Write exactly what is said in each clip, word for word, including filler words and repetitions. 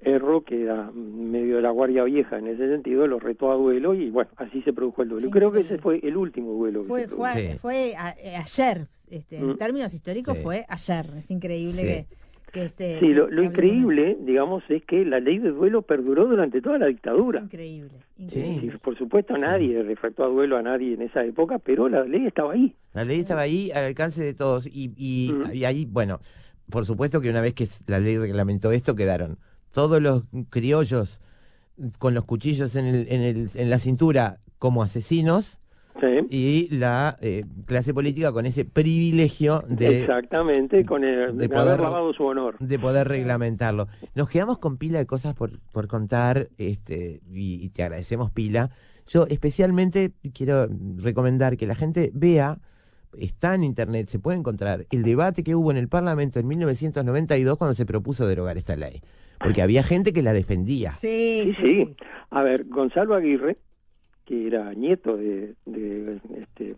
Erro, que era medio de la guardia vieja en ese sentido, lo retó a duelo y bueno, así se produjo el duelo. Creo que ese fue el último duelo que fue, se produjo. fue, Sí. fue a, eh, ayer, este, en Mm. términos históricos Sí. fue ayer. Es increíble Sí. que, que este... Sí, que- lo, que lo hablemos de- increíble, digamos, es que la ley de duelo perduró durante toda la dictadura. Es increíble, Es increíble. decir, por supuesto nadie refractó a duelo a nadie en esa época, pero la ley estaba ahí. La ley estaba ahí al alcance de todos y, y, Mm. y ahí, bueno, por supuesto que una vez que la ley reglamentó esto, quedaron todos los criollos con los cuchillos en, el, en, el, en la cintura como asesinos Sí. y la eh, clase política con ese privilegio de, Exactamente, con el, de de poder- haber lavado su honor. de poder reglamentarlo. Nos quedamos con pila de cosas por, por contar este y, y te agradecemos, Pila. Yo especialmente quiero recomendar que la gente vea, está en internet, se puede encontrar el debate que hubo en el Parlamento en mil novecientos noventa y dos cuando se propuso derogar esta ley. Porque había gente que la defendía. Sí, Sí, sí. A ver, Gonzalo Aguirre, que era nieto de, de este,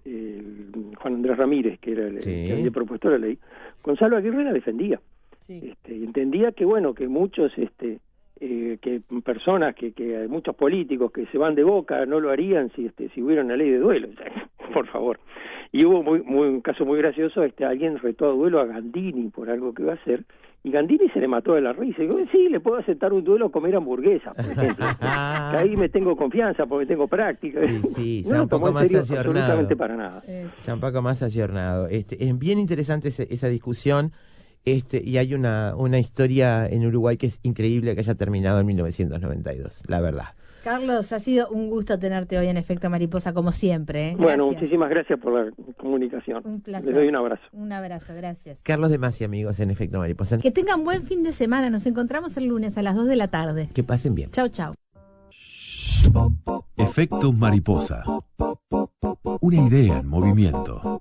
el Juan Andrés Ramírez, que era el Sí. que había propuesto la ley, Gonzalo Aguirre la defendía. sí. Este, y entendía que, bueno, que muchos, este, eh, que personas, que, que muchos políticos que se van de Boca no lo harían si, este, si hubiera una ley de duelo. O sea, por favor. Y hubo muy, muy, un caso muy gracioso, este, alguien retó a duelo a Gandini por algo que iba a hacer, y Gandini se le mató de la risa. Y dijo, sí, le puedo aceptar un duelo a comer hamburguesa, por ejemplo. Que ahí me tengo confianza porque tengo práctica. Sí, sí, no ya lo un tomó poco en más serio ayornado. absolutamente para nada. Eh, Ya un poco más ayornado. Este, es bien interesante ese- esa discusión. Este, y hay una, una historia en Uruguay que es increíble que haya terminado en mil novecientos noventa y dos, la verdad. Carlos, ha sido un gusto tenerte hoy en Efecto Mariposa, como siempre. ¿eh? Bueno, Gracias. muchísimas gracias por la comunicación. Un placer. Les doy un abrazo. Un abrazo, gracias. Carlos de Masi, amigos, en Efecto Mariposa. Que tengan buen fin de semana. Nos encontramos el lunes a las dos de la tarde. Que pasen bien. Chau, chau. Efecto Mariposa. Una idea en movimiento.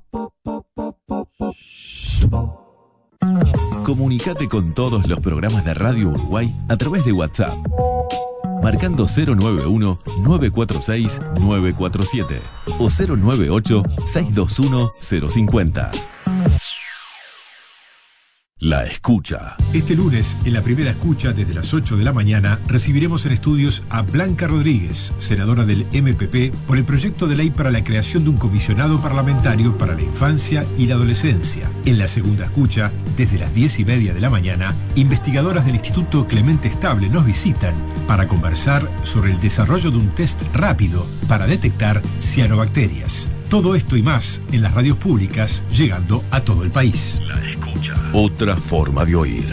Comunicate con todos los programas de Radio Uruguay a través de WhatsApp. Marcando cero nueve uno, nueve cuatro seis, nueve cuatro siete o cero nueve ocho, seis dos uno, cero cinco cero. La escucha. Este lunes, en la primera escucha, desde las ocho de la mañana, recibiremos en estudios a Blanca Rodríguez, senadora del M P P, por el proyecto de ley para la creación de un comisionado parlamentario para la infancia y la adolescencia. En la segunda escucha, desde las diez y media de la mañana, investigadoras del Instituto Clemente Estable nos visitan para conversar sobre el desarrollo de un test rápido para detectar cianobacterias. Todo esto y más en las radios públicas, llegando a todo el país. La escucha. Otra forma de oír.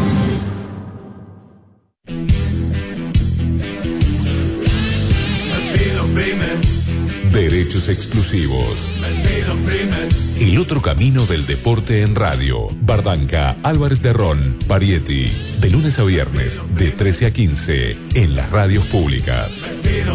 Derechos exclusivos. El otro camino del deporte en radio. Bardanca, Álvarez de Ron, Parietti. De lunes a viernes, de trece a quince, en las radios públicas.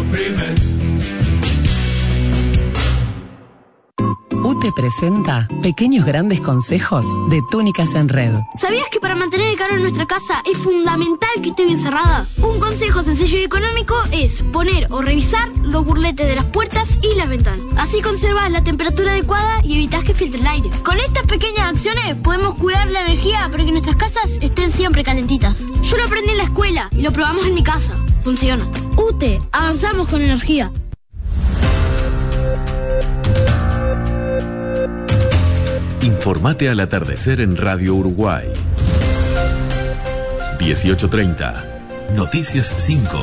U T E presenta Pequeños Grandes Consejos de Túnicas en Red. ¿Sabías que para mantener el calor en nuestra casa es fundamental que esté bien cerrada? Un consejo sencillo y económico es poner o revisar los burletes de las puertas y las ventanas. Así conservas la temperatura adecuada y evitas que filtre el aire. Con estas pequeñas acciones podemos cuidar la energía para que nuestras casas estén siempre calentitas. Yo lo aprendí en la escuela y lo probamos en mi casa. Funciona. U T E, avanzamos con energía. Informate al atardecer en Radio Uruguay. dieciocho treinta. Noticias cinco.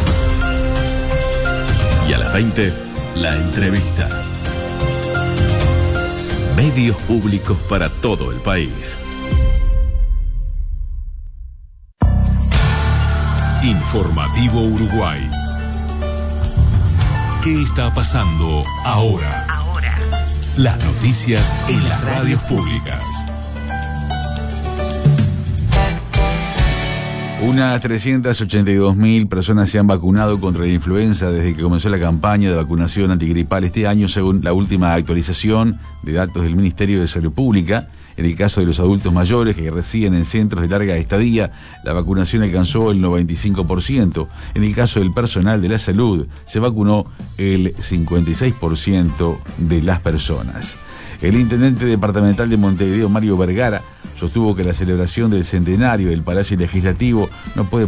Y a las veinte, la entrevista. Medios públicos para todo el país. Informativo Uruguay. ¿Qué está pasando ahora? Ahora. Las noticias en las radios públicas. Unas trescientas ochenta y dos mil personas se han vacunado contra la influenza desde que comenzó la campaña de vacunación antigripal este año, según la última actualización de datos del Ministerio de Salud Pública. En el caso de los adultos mayores que residen en centros de larga estadía, la vacunación alcanzó el noventa y cinco por ciento. En el caso del personal de la salud, se vacunó el cincuenta y seis por ciento de las personas. El intendente departamental de Montevideo, Mario Vergara, sostuvo que la celebración del centenario del Palacio Legislativo no puede